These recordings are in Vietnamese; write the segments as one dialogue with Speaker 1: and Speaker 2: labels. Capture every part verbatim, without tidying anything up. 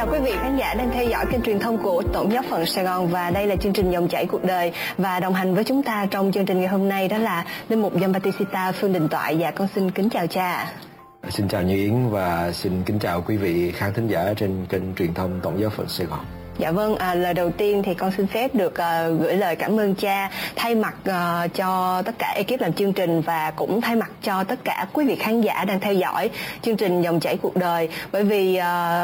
Speaker 1: chào quý vị khán giả đang theo dõi kênh truyền thông của Tổng giáo phận Sài Gòn, và đây là chương trình Dòng chảy cuộc đời. Và đồng hành với chúng ta trong chương trình ngày hôm nay đó là linh mục Giambattista Phương Đình Toại. Dạ, con xin kính chào cha.
Speaker 2: Xin chào Như Yến và xin kính chào quý vị khán thính giả trên kênh truyền thông Tổng giáo phận Sài Gòn.
Speaker 1: Dạ vâng, à, lời đầu tiên thì con xin phép được uh, gửi lời cảm ơn cha thay mặt uh, cho tất cả ekip làm chương trình, và cũng thay mặt cho tất cả quý vị khán giả đang theo dõi chương trình Dòng chảy cuộc đời. Bởi vì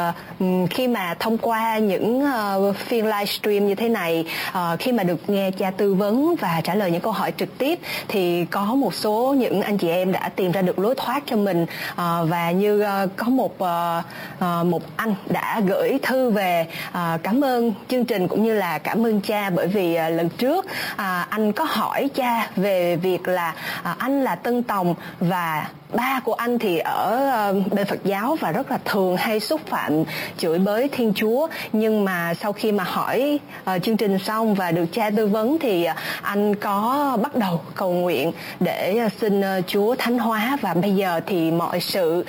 Speaker 1: uh, khi mà thông qua những uh, phiên livestream như thế này, uh, khi mà được nghe cha tư vấn và trả lời những câu hỏi trực tiếp, thì có một số những anh chị em đã tìm ra được lối thoát cho mình. Uh, và như uh, có một uh, uh, một anh đã gửi thư về uh, cảm ơn chương trình cũng như là cảm ơn cha, bởi vì uh, lần trước uh, anh có hỏi cha về việc là uh, anh là Tân Tòng và ba của anh thì ở uh, bên Phật giáo và rất là thường hay xúc phạm chửi bới Thiên Chúa. Nhưng mà sau khi mà hỏi uh, chương trình xong và được cha tư vấn thì uh, anh có bắt đầu cầu nguyện để uh, xin uh, Chúa thánh hóa, và bây giờ thì mọi sự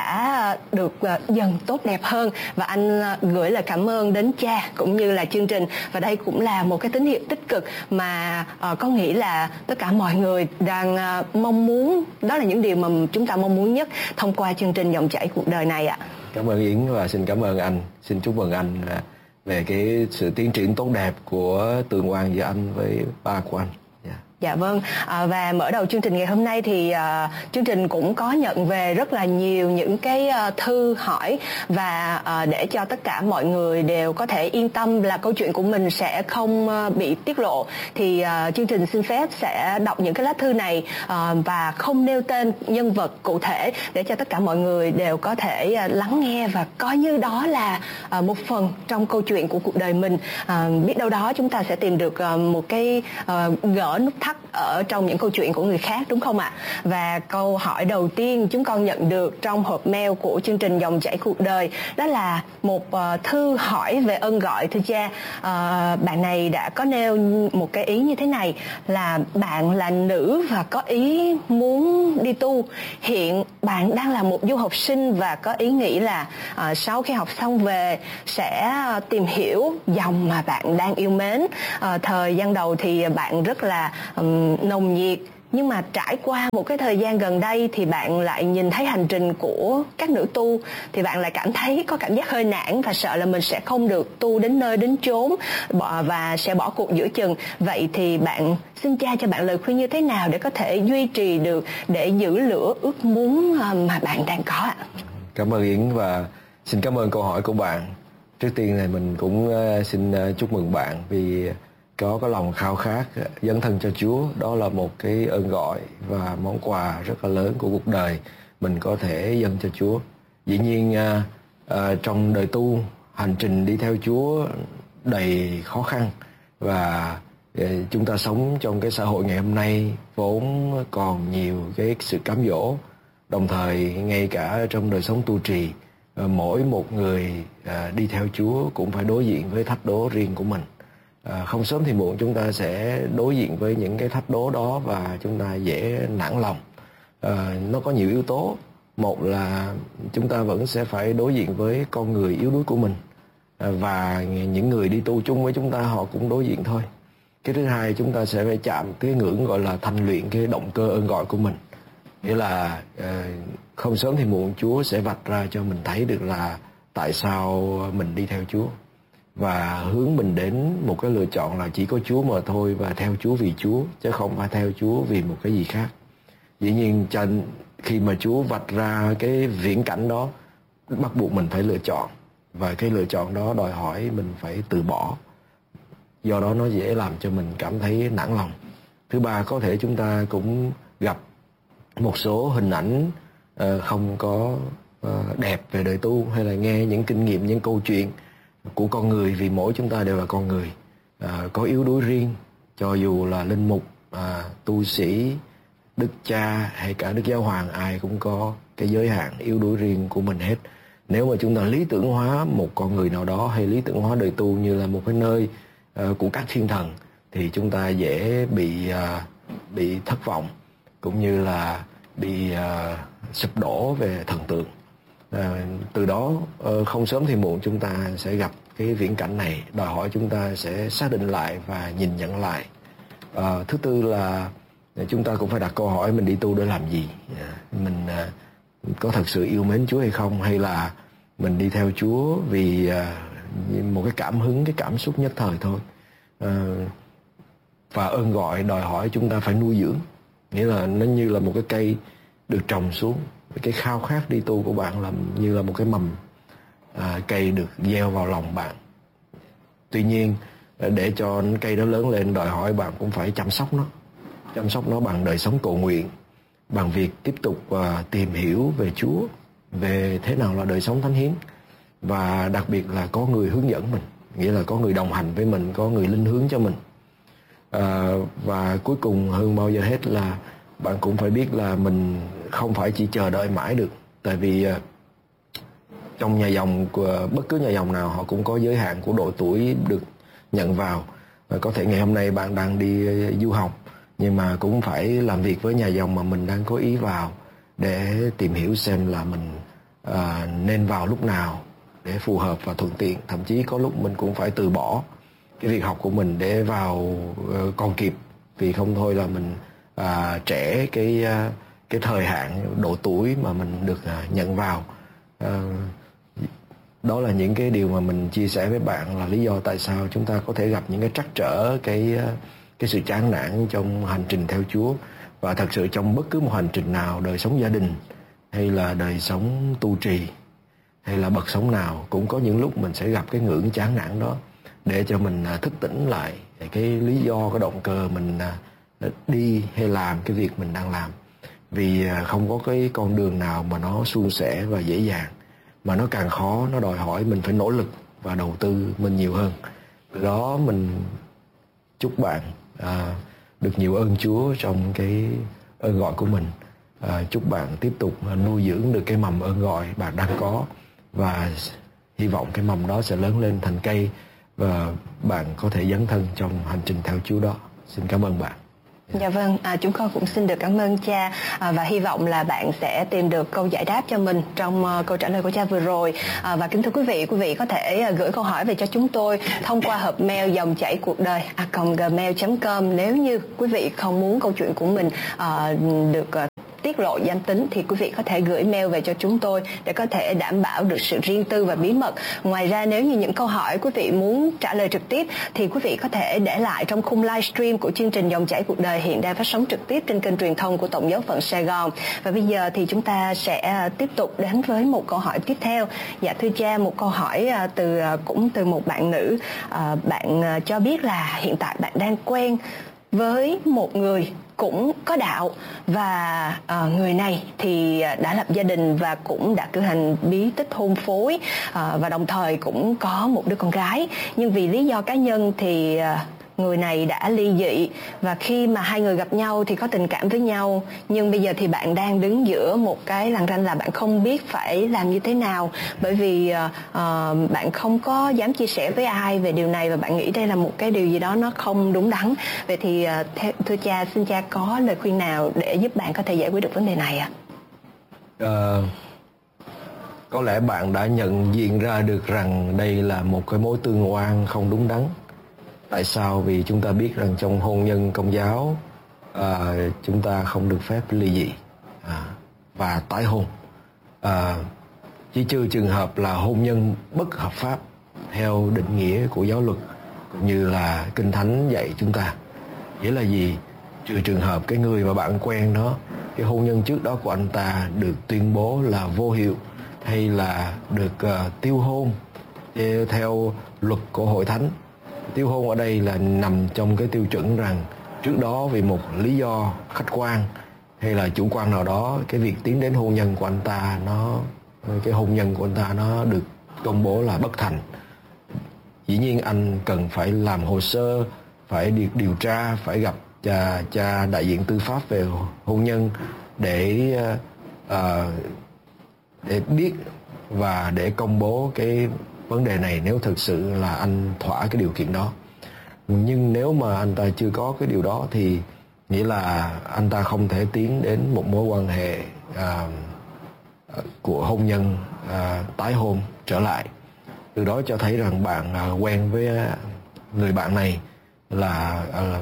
Speaker 1: đã uh, được uh, dần tốt đẹp hơn. Và anh uh, gửi lời cảm ơn đến cha cũng như là chương trình, và đây cũng là một cái tín hiệu tích cực mà uh, có nghĩ là tất cả mọi người đang uh, mong muốn. Đó là những điều mà chúng ta mong muốn nhất thông qua chương trình Dòng chảy cuộc đời này ạ.
Speaker 2: Cảm ơn Yến và xin cảm ơn anh. Xin chúc mừng anh về cái sự tiến triển tốt đẹp của tương quan giữa anh với ba của anh. Yeah.
Speaker 1: Dạ vâng, à, và mở đầu chương trình ngày hôm nay thì à, chương trình cũng có nhận về rất là nhiều những cái à, thư hỏi, và à, để cho tất cả mọi người đều có thể yên tâm là câu chuyện của mình sẽ không à, bị tiết lộ, thì à, chương trình xin phép sẽ đọc những cái lá thư này à, và không nêu tên nhân vật cụ thể, để cho tất cả mọi người đều có thể à, lắng nghe và coi như đó là à, một phần trong câu chuyện của cuộc đời mình. À, biết đâu đó chúng ta sẽ tìm được à, một cái à, gỡ nút thắt ở trong những câu chuyện của người khác, đúng không ạ? Và câu hỏi đầu tiên chúng con nhận được trong hộp mail của chương trình Dòng chảy cuộc đời đó là một uh, thư hỏi về ơn gọi. Thưa cha, uh, bạn này đã có nêu một cái ý như thế này là bạn là nữ và có ý muốn đi tu. Hiện bạn đang là một du học sinh và có ý nghĩ là uh, sau khi học xong về sẽ uh, tìm hiểu dòng mà bạn đang yêu mến. Uh, thời gian đầu thì bạn rất là um, nồng nhiệt, nhưng mà trải qua một cái thời gian gần đây thì bạn lại nhìn thấy hành trình của các nữ tu, thì bạn lại cảm thấy có cảm giác hơi nản và sợ là mình sẽ không được tu đến nơi đến chốn và sẽ bỏ cuộc giữa chừng. Vậy thì bạn xin cha cho bạn lời khuyên như thế nào để có thể duy trì được, để giữ lửa ước muốn mà bạn đang có ạ?
Speaker 2: Cảm ơn Yến và xin cảm ơn câu hỏi của bạn. Trước tiên này mình cũng xin chúc mừng bạn vì có cái lòng khao khát dấn thân cho Chúa. Đó là một cái ơn gọi và món quà rất là lớn của cuộc đời mình có thể dâng cho Chúa. Dĩ nhiên à, à, trong đời tu, hành trình đi theo Chúa đầy khó khăn, và à, chúng ta sống trong cái xã hội ngày hôm nay vốn còn nhiều cái sự cám dỗ. Đồng thời ngay cả trong đời sống tu trì, à, mỗi một người à, đi theo Chúa cũng phải đối diện với thách đố riêng của mình. À, không sớm thì muộn chúng ta sẽ đối diện với những cái thách đố đó và chúng ta dễ nản lòng. À, nó có nhiều yếu tố. Một là chúng ta vẫn sẽ phải đối diện với con người yếu đuối của mình, à, và những người đi tu chung với chúng ta họ cũng đối diện thôi. Cái thứ hai, chúng ta sẽ phải chạm cái ngưỡng gọi là thành luyện cái động cơ ơn gọi của mình. Nghĩa là à, không sớm thì muộn Chúa sẽ vạch ra cho mình thấy được là tại sao mình đi theo Chúa, và hướng mình đến một cái lựa chọn là chỉ có Chúa mà thôi, và theo Chúa vì Chúa chứ không phải theo Chúa vì một cái gì khác. Dĩ nhiên khi mà Chúa vạch ra cái viễn cảnh đó, bắt buộc mình phải lựa chọn, và cái lựa chọn đó đòi hỏi mình phải từ bỏ. Do đó nó dễ làm cho mình cảm thấy nản lòng. Thứ ba, có thể chúng ta cũng gặp một số hình ảnh không có đẹp về đời tu, hay là nghe những kinh nghiệm, những câu chuyện của con người, vì mỗi chúng ta đều là con người, à, có yếu đuối riêng. Cho dù là linh mục, à, tu sĩ, đức cha hay cả đức giáo hoàng, ai cũng có cái giới hạn yếu đuối riêng của mình hết. Nếu mà chúng ta lý tưởng hóa một con người nào đó, hay lý tưởng hóa đời tu như là một cái nơi uh, của các thiên thần, thì chúng ta dễ bị uh, bị thất vọng, cũng như là bị uh, sụp đổ về thần tượng. À, từ đó không sớm thì muộn chúng ta sẽ gặp cái viễn cảnh này, đòi hỏi chúng ta sẽ xác định lại và nhìn nhận lại. À, thứ tư là chúng ta cũng phải đặt câu hỏi mình đi tu để làm gì, mình có thật sự yêu mến Chúa hay không, hay là mình đi theo Chúa vì một cái cảm hứng, cái cảm xúc nhất thời thôi. À, và ơn gọi đòi hỏi chúng ta phải nuôi dưỡng, nghĩa là nó như là một cái cây được trồng xuống. Cái khao khát đi tu của bạn là như là một cái mầm à, cây được gieo vào lòng bạn. Tuy nhiên để cho cây đó lớn lên đòi hỏi bạn cũng phải chăm sóc nó, chăm sóc nó bằng đời sống cầu nguyện, bằng việc tiếp tục uh, tìm hiểu về Chúa, về thế nào là đời sống thánh hiến, và đặc biệt là có người hướng dẫn mình, nghĩa là có người đồng hành với mình, có người linh hướng cho mình. Uh, và cuối cùng hơn bao giờ hết là bạn cũng phải biết là mình không phải chỉ chờ đợi mãi được, tại vì uh, trong nhà dòng của bất cứ nhà dòng nào họ cũng có giới hạn của độ tuổi được nhận vào. Và có thể ngày hôm nay bạn đang đi du học, nhưng mà cũng phải làm việc với nhà dòng mà mình đang có ý vào, để tìm hiểu xem là mình à, nên vào lúc nào để phù hợp và thuận tiện. Thậm chí có lúc mình cũng phải từ bỏ cái việc học của mình để vào uh, còn kịp, vì không thôi là mình à, trễ cái uh, cái thời hạn độ tuổi mà mình được uh, nhận vào. Uh, đó là những cái điều mà mình chia sẻ với bạn, là lý do tại sao chúng ta có thể gặp những cái trắc trở, cái cái sự chán nản trong hành trình theo Chúa. Và thật sự trong bất cứ một hành trình nào, đời sống gia đình hay là đời sống tu trì hay là bậc sống nào, cũng có những lúc mình sẽ gặp cái ngưỡng chán nản đó, để cho mình thức tỉnh lại cái lý do, cái động cơ mình đi hay làm cái việc mình đang làm. Vì không có cái con đường nào mà nó suôn sẻ và dễ dàng, mà nó càng khó, nó đòi hỏi mình phải nỗ lực và đầu tư mình nhiều hơn. Từ đó mình chúc bạn à, được nhiều ơn Chúa trong cái ơn gọi của mình. À, chúc bạn tiếp tục nuôi dưỡng được cái mầm ơn gọi bạn đang có, và hy vọng cái mầm đó sẽ lớn lên thành cây và bạn có thể dấn thân trong hành trình theo Chúa đó. Xin cảm ơn bạn.
Speaker 1: Dạ vâng, à, chúng con cũng xin được cảm ơn cha, à, và hy vọng là bạn sẽ tìm được câu giải đáp cho mình trong uh, câu trả lời của cha vừa rồi. À, và kính thưa quý vị, quý vị có thể uh, gửi câu hỏi về cho chúng tôi thông qua hộp mail dòng chảy cuộc đời a còng gmail chấm com. Nếu như quý vị không muốn câu chuyện của mình uh, được uh, tiết lộ danh tính thì quý vị có thể gửi mail về cho chúng tôi để có thể đảm bảo được sự riêng tư và bí mật. Ngoài ra, nếu như những câu hỏi quý vị muốn trả lời trực tiếp thì quý vị có thể để lại trong khung livestream của chương trình Dòng chảy cuộc đời hiện đang phát sóng trực tiếp trên kênh truyền thông của Tổng giáo phận Sài Gòn. Và bây giờ thì chúng ta sẽ tiếp tục đến với một câu hỏi tiếp theo. Dạ thưa cha, một câu hỏi từ cũng từ một bạn nữ. À, bạn cho biết là hiện tại bạn đang quen với một người cũng có đạo, và uh, người này thì đã lập gia đình và cũng đã cử hành bí tích hôn phối, uh, và đồng thời cũng có một đứa con gái. Nhưng vì lý do cá nhân thì uh, người này đã ly dị, và khi mà hai người gặp nhau thì có tình cảm với nhau. Nhưng bây giờ thì bạn đang đứng giữa một cái lằn ranh là bạn không biết phải làm như thế nào, bởi vì uh, uh, bạn không có dám chia sẻ với ai về điều này, và bạn nghĩ đây là một cái điều gì đó nó không đúng đắn. Vậy thì uh, th- thưa cha, xin cha có lời khuyên nào để giúp bạn có thể giải quyết được vấn đề này ạ? À?
Speaker 2: Uh, có lẽ bạn đã nhận diện ra được rằng đây là một cái mối tương oan không đúng đắn. Tại sao? Vì chúng ta biết rằng trong hôn nhân Công giáo à, chúng ta không được phép ly dị à, và tái hôn, à, chỉ trừ trường hợp là hôn nhân bất hợp pháp theo định nghĩa của giáo luật cũng như là Kinh Thánh dạy chúng ta. Nghĩa là gì? Trừ trường hợp cái người mà bạn quen đó, cái hôn nhân trước đó của anh ta được tuyên bố là vô hiệu, hay là được uh, tiêu hôn theo luật của Hội Thánh. Tiêu hôn ở đây là nằm trong cái tiêu chuẩn rằng trước đó vì một lý do khách quan hay là chủ quan nào đó, cái việc tiến đến hôn nhân của anh ta nó cái hôn nhân của anh ta nó được công bố là bất thành. Dĩ nhiên anh cần phải làm hồ sơ, phải điều, điều tra, phải gặp cha, cha đại diện tư pháp về hôn nhân để uh, để biết và để công bố cái vấn đề này nếu thực sự là anh thỏa cái điều kiện đó. Nhưng nếu mà anh ta chưa có cái điều đó thì nghĩa là anh ta không thể tiến đến một mối quan hệ à, của hôn nhân à, tái hôn trở lại. Từ đó cho thấy rằng bạn à, quen với người bạn này là, là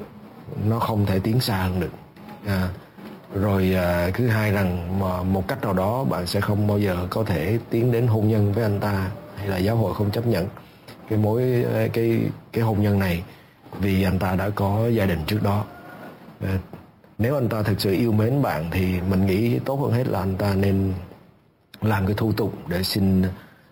Speaker 2: nó không thể tiến xa hơn được. À, rồi à, thứ hai rằng mà một cách nào đó bạn sẽ không bao giờ có thể tiến đến hôn nhân với anh ta, hay là giáo hội không chấp nhận cái mối cái cái hôn nhân này vì anh ta đã có gia đình trước đó. À, nếu anh ta thực sự yêu mến bạn thì mình nghĩ tốt hơn hết là anh ta nên làm cái thủ tục để xin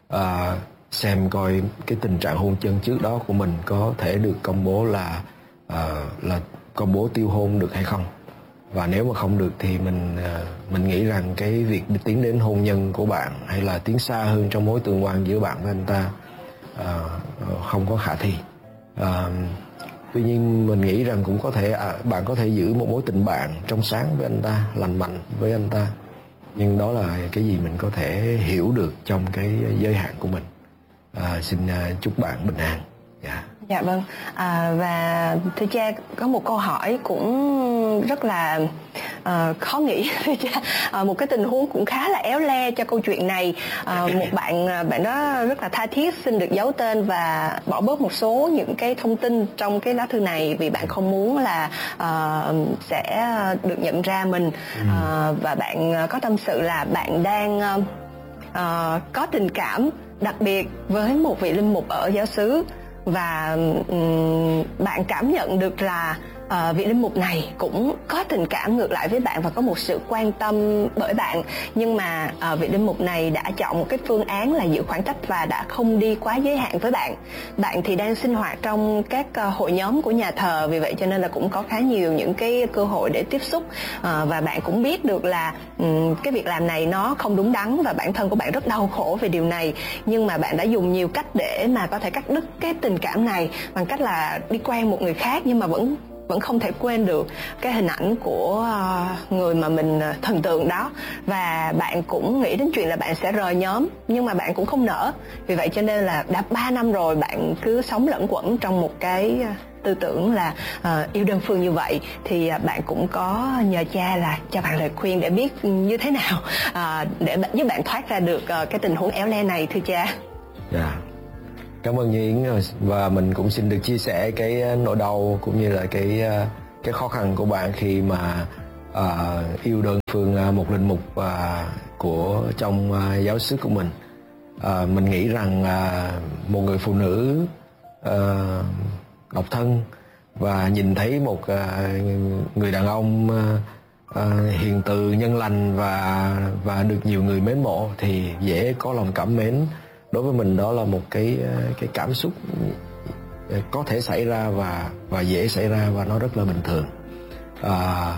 Speaker 2: à, xem coi cái tình trạng hôn nhân trước đó của mình có thể được công bố là à, là công bố tiêu hôn được hay không. Và nếu mà không được thì mình mình nghĩ rằng cái việc tiến đến hôn nhân của bạn hay là tiến xa hơn trong mối tương quan giữa bạn với anh ta à, không có khả thi. À, tuy nhiên mình nghĩ rằng cũng có thể à, bạn có thể giữ một mối tình bạn trong sáng với anh ta, lành mạnh với anh ta, nhưng đó là cái gì mình có thể hiểu được trong cái giới hạn của mình. À, xin chúc bạn bình an. Yeah.
Speaker 1: Dạ vâng, à, và thưa cha có một câu hỏi cũng rất là uh, khó nghĩ thưa cha. À, một cái tình huống cũng khá là éo le cho câu chuyện này. À, một bạn bạn đó rất là tha thiết xin được giấu tên và bỏ bớt một số những cái thông tin trong cái lá thư này vì bạn không muốn là uh, sẽ được nhận ra mình. Uh, và bạn có tâm sự là bạn đang uh, uh, có tình cảm đặc biệt với một vị linh mục ở giáo xứ, và um, bạn cảm nhận được là uh, vị linh mục này cũng có tình cảm ngược lại với bạn và có một sự quan tâm bởi bạn, nhưng mà uh, vị linh mục này đã chọn một cái phương án là giữ khoảng cách và đã không đi quá giới hạn với bạn. Bạn thì đang sinh hoạt trong các uh, hội nhóm của nhà thờ, vì vậy cho nên là cũng có khá nhiều những cái cơ hội để tiếp xúc, uh, và bạn cũng biết được là um, cái việc làm này nó không đúng đắn và bản thân của bạn rất đau khổ về điều này, nhưng mà bạn đã dùng nhiều cách để mà có thể cắt đứt cái tình cảm này bằng cách là đi quen một người khác, nhưng mà vẫn vẫn không thể quên được cái hình ảnh của người mà mình thần tượng đó. Và bạn cũng nghĩ đến chuyện là bạn sẽ rời nhóm, nhưng mà bạn cũng không nỡ. Vì vậy cho nên là đã ba năm rồi bạn cứ sống lẫn quẩn trong một cái tư tưởng là uh, yêu đơn phương như vậy. Thì uh, bạn cũng có nhờ cha là cho bạn lời khuyên để biết như thế nào uh, để giúp bạn thoát ra được uh, cái tình huống éo le này thưa cha.
Speaker 2: Dạ. Yeah. Cảm ơn Như Yến, và mình cũng xin được chia sẻ cái nỗi đau cũng như là cái cái khó khăn của bạn khi mà uh, yêu đơn phương một linh mục uh, của trong uh, giáo xứ của mình. Uh, mình nghĩ rằng uh, một người phụ nữ uh, độc thân và nhìn thấy một uh, người đàn ông uh, uh, hiền từ, nhân lành và và được nhiều người mến mộ thì dễ có lòng cảm mến. Đối với mình đó là một cái cái cảm xúc có thể xảy ra và và dễ xảy ra và nó rất là bình thường. À,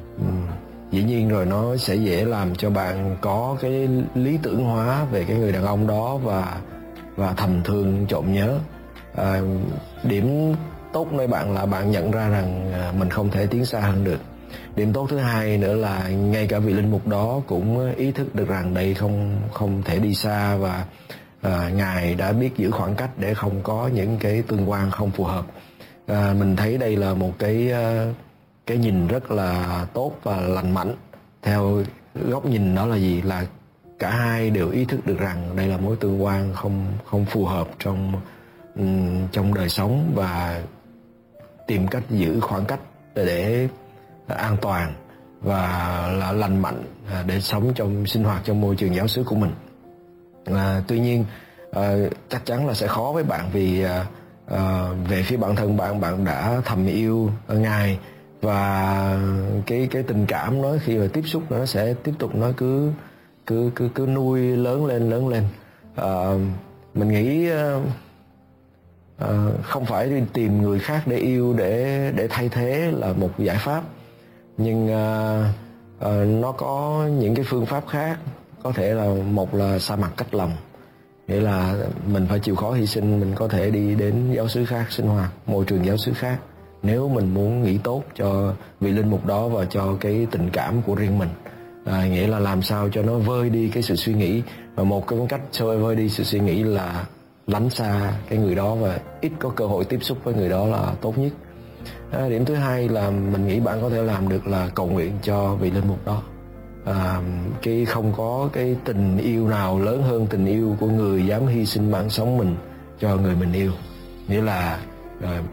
Speaker 2: dĩ nhiên rồi nó sẽ dễ làm cho bạn có cái lý tưởng hóa về cái người đàn ông đó và và thầm thương trộm nhớ. À, điểm tốt nơi bạn là bạn nhận ra rằng mình không thể tiến xa hơn được. Điểm tốt thứ hai nữa là ngay cả vị linh mục đó cũng ý thức được rằng đây không không thể đi xa, và À, Ngài đã biết giữ khoảng cách để không có những cái tương quan không phù hợp. À, mình thấy đây là một cái cái nhìn rất là tốt và lành mạnh. Theo góc nhìn đó là gì? Là cả hai đều ý thức được rằng đây là mối tương quan không không phù hợp trong um, trong đời sống, và tìm cách giữ khoảng cách để, để an toàn và là lành mạnh để sống trong sinh hoạt trong môi trường giáo xứ của mình. À, tuy nhiên à, chắc chắn là sẽ khó với bạn vì à, à, về phía bản thân bạn bạn đã thầm yêu Ngài, và cái cái tình cảm đó khi mà tiếp xúc nó sẽ tiếp tục nó cứ cứ cứ cứ nuôi lớn lên lớn lên. À, mình nghĩ à, à, không phải đi tìm người khác để yêu để để thay thế là một giải pháp, nhưng à, à, nó có những cái phương pháp khác. Có thể là một là xa mặt cách lòng, nghĩa là mình phải chịu khó hy sinh, mình có thể đi đến giáo xứ khác sinh hoạt, môi trường giáo xứ khác, nếu mình muốn nghĩ tốt cho vị linh mục đó và cho cái tình cảm của riêng mình. À, nghĩa là làm sao cho nó vơi đi cái sự suy nghĩ, và một cái cách vơi đi sự suy nghĩ là lánh xa cái người đó và ít có cơ hội tiếp xúc với người đó là tốt nhất. À, điểm thứ hai là mình nghĩ bạn có thể làm được là cầu nguyện cho vị linh mục đó. à, cái không có cái tình yêu nào lớn hơn tình yêu của người dám hy sinh mạng sống mình cho người mình yêu. Nghĩa là à,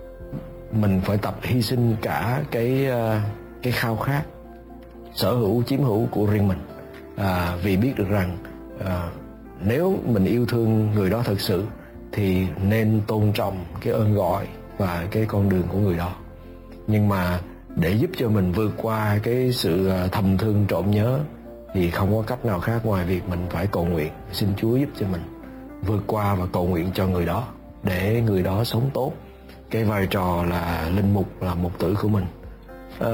Speaker 2: mình phải tập hy sinh cả cái à, cái khao khát sở hữu chiếm hữu của riêng mình, à, vì biết được rằng à, nếu mình yêu thương người đó thật sự thì nên tôn trọng cái ơn gọi và cái con đường của người đó. Nhưng mà để giúp cho mình vượt qua cái sự thầm thương trộm nhớ thì không có cách nào khác ngoài việc mình phải cầu nguyện, xin Chúa giúp cho mình vượt qua và cầu nguyện cho người đó để người đó sống tốt cái vai trò là linh mục, là mục tử của mình. à,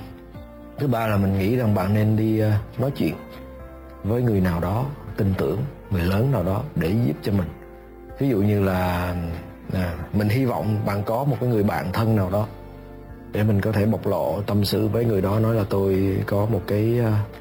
Speaker 2: Thứ ba là mình nghĩ rằng bạn nên đi nói chuyện với người nào đó tin tưởng, người lớn nào đó để giúp cho mình. Ví dụ như là à, mình hy vọng bạn có một cái người bạn thân nào đó để mình có thể bộc lộ tâm sự với người đó, nói là tôi có một cái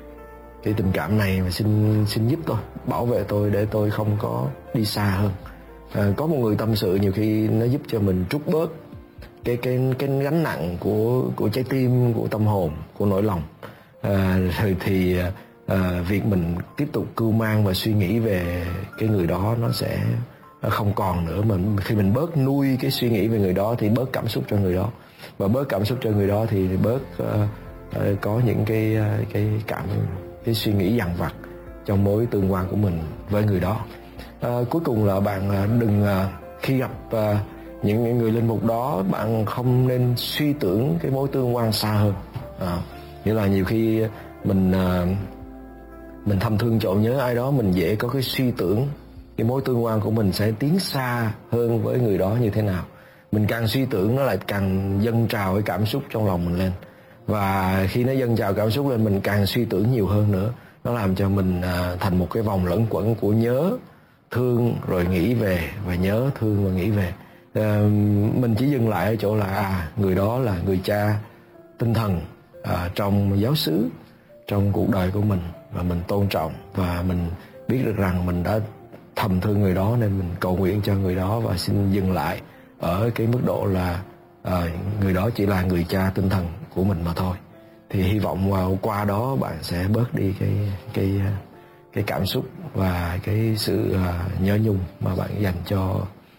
Speaker 2: cái tình cảm này mà xin xin giúp tôi, bảo vệ tôi để tôi không có đi xa hơn. À, có một người tâm sự nhiều khi nó giúp cho mình trút bớt cái cái cái gánh nặng của của trái tim, của tâm hồn, của nỗi lòng. À, rồi thì à, việc mình tiếp tục cưu mang và suy nghĩ về cái người đó nó sẽ không còn nữa. Mà khi mình bớt nuôi cái suy nghĩ về người đó thì bớt cảm xúc cho người đó, và bớt cảm xúc cho người đó thì bớt uh, uh, có những cái uh, cái cảm cái suy nghĩ dằn vặt trong mối tương quan của mình với người đó. Uh, cuối cùng là bạn uh, đừng uh, khi gặp uh, những người linh mục đó, bạn không nên suy tưởng cái mối tương quan xa hơn. À, nghĩa là nhiều khi mình uh, mình thầm thương trộm nhớ ai đó, mình dễ có cái suy tưởng cái mối tương quan của mình sẽ tiến xa hơn với người đó như thế nào. Mình càng suy tưởng nó lại càng dâng trào cái cảm xúc trong lòng mình lên, và khi nó dâng trào cảm xúc lên mình càng suy tưởng nhiều hơn nữa. Nó làm cho mình à, thành một cái vòng lẫn quẩn của nhớ thương rồi nghĩ về, và nhớ thương và nghĩ về. à, Mình chỉ dừng lại ở chỗ là à, người đó là người cha tinh thần à, trong giáo xứ, trong cuộc đời của mình, và mình tôn trọng và mình biết được rằng mình đã thầm thương người đó nên mình cầu nguyện cho người đó, và xin dừng lại ở cái mức độ là à, người đó chỉ là người cha tinh thần của mình mà thôi. Thì hy vọng vào qua đó bạn sẽ bớt đi cái cái cái cảm xúc và cái sự à, nhớ nhung mà bạn dành cho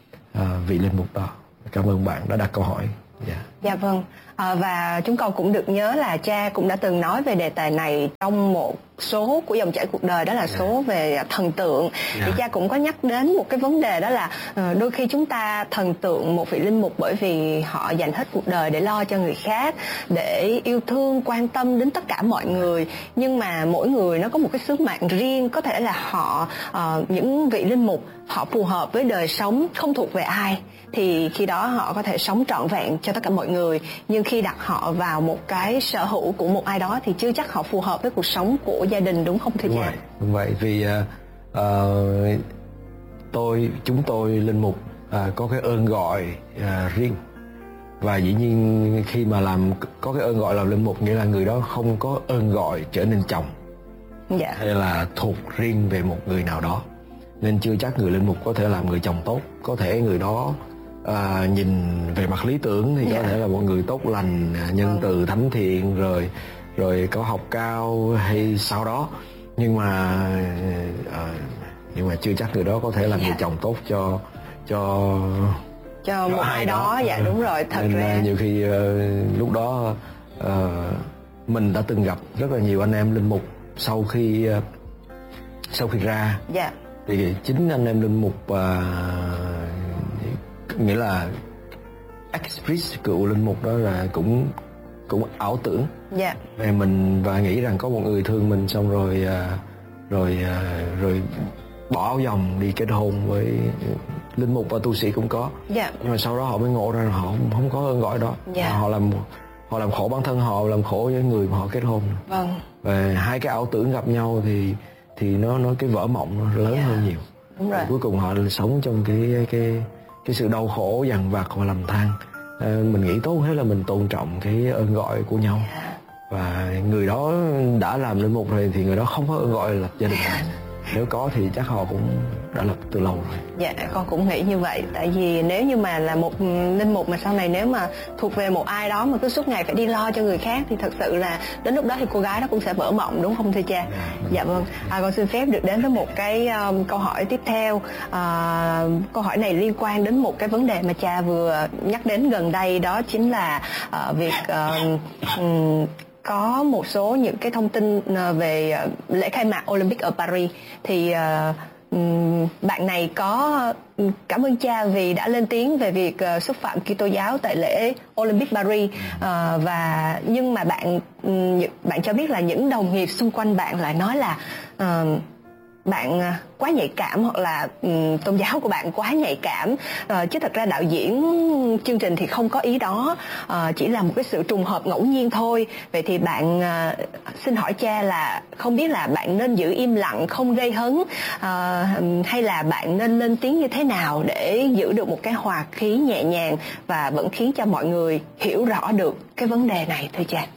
Speaker 2: à, vị linh mục đó. Cảm ơn bạn đã đặt câu hỏi. Yeah.
Speaker 1: Dạ vâng. À, và chúng con cũng được nhớ là cha cũng đã từng nói về đề tài này trong một số của dòng chảy cuộc đời, đó là yeah. số về thần tượng. Yeah. Thì cha cũng có nhắc đến một cái vấn đề, đó là uh, đôi khi chúng ta thần tượng một vị linh mục bởi vì họ dành hết cuộc đời để lo cho người khác, để yêu thương, quan tâm đến tất cả mọi người. Nhưng mà mỗi người nó có một cái sứ mạng riêng. Có thể là họ, uh, những vị linh mục họ phù hợp với đời sống không thuộc về ai, thì khi đó họ có thể sống trọn vẹn cho tất cả mọi người. Nhưng khi đặt họ vào một cái sở hữu của một ai đó thì chưa chắc họ phù hợp với cuộc sống của gia đình, đúng không thưa
Speaker 2: đúng
Speaker 1: cha?
Speaker 2: Vậy, đúng vậy. Vì uh, uh, tôi, chúng tôi linh mục uh, có cái ơn gọi uh, riêng, và dĩ nhiên khi mà làm có cái ơn gọi làm linh mục nghĩa là người đó không có ơn gọi trở nên chồng,
Speaker 1: dạ.
Speaker 2: hay là thuộc riêng về một người nào đó, nên chưa chắc người linh mục có thể làm người chồng tốt. Có thể người đó à, nhìn về mặt lý tưởng thì yeah. có thể là một người tốt lành, nhân từ, thánh thiện, rồi rồi có học cao hay sau đó, nhưng mà à, nhưng mà chưa chắc người đó có thể làm yeah. người chồng tốt cho cho
Speaker 1: cho một ai đó. đó. Dạ đúng rồi. Thật
Speaker 2: nên
Speaker 1: ra
Speaker 2: nhiều khi uh, lúc đó uh, mình đã từng gặp rất là nhiều anh em linh mục sau khi uh, sau khi ra
Speaker 1: dạ.
Speaker 2: thì chính anh em linh mục uh, nghĩa là ex-priest, cựu linh mục đó là cũng cũng ảo tưởng
Speaker 1: dạ.
Speaker 2: về mình và nghĩ rằng có một người thương mình, xong rồi uh, rồi uh, rồi bỏ áo dòng đi kết hôn với linh mục, và tu sĩ cũng có.
Speaker 1: dạ.
Speaker 2: Nhưng mà sau đó họ mới ngộ ra là họ không, không có ơn gọi đó.
Speaker 1: dạ.
Speaker 2: Họ làm họ làm khổ bản thân họ, làm khổ với người mà họ kết hôn.
Speaker 1: Vâng.
Speaker 2: Và hai cái ảo tưởng gặp nhau thì thì nó nó cái vỡ mộng nó lớn yeah. hơn nhiều.
Speaker 1: Đúng rồi.
Speaker 2: Cuối cùng họ sống trong cái cái cái sự đau khổ dằn vặt và lầm than. À, mình nghĩ tốt hết là mình tôn trọng cái ơn gọi của nhau. Yeah. Và người đó đã làm linh mục rồi thì người đó không có ơn gọi lập gia đình. Nếu có thì chắc họ cũng đã lập từ lâu rồi.
Speaker 1: Dạ, con cũng nghĩ như vậy. Tại vì nếu như mà là một linh mục mà sau này nếu mà thuộc về một ai đó mà cứ suốt ngày phải đi lo cho người khác thì thật sự là đến lúc đó thì cô gái đó cũng sẽ vỡ mộng, đúng không thưa cha? Dạ, dạ vâng. À, con xin phép được đến với một cái um, câu hỏi tiếp theo. À, câu hỏi này liên quan đến một cái vấn đề mà cha vừa nhắc đến gần đây, đó chính là uh, việc uh, um, có một số những cái thông tin về lễ khai mạc Olympic ở Paris. Thì uh, bạn này có cảm ơn cha vì đã lên tiếng về việc uh, xúc phạm Kitô giáo tại lễ Olympic Paris, uh, và nhưng mà bạn bạn cho biết là những đồng nghiệp xung quanh bạn lại nói là uh, bạn quá nhạy cảm, hoặc là um, tôn giáo của bạn quá nhạy cảm, uh, chứ thật ra đạo diễn chương trình thì không có ý đó, uh, chỉ là một cái sự trùng hợp ngẫu nhiên thôi. Vậy thì bạn uh, xin hỏi cha là không biết là bạn nên giữ im lặng không gây hấn, uh, hay là bạn nên lên tiếng như thế nào để giữ được một cái hòa khí nhẹ nhàng và vẫn khiến cho mọi người hiểu rõ được cái vấn đề này thưa cha?